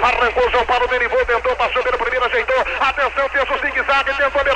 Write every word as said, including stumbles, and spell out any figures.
arrancou João Paulo, derivou, tentou, passou pelo primeiro, ajeitou, atenção, fez o zigue-zague, tentou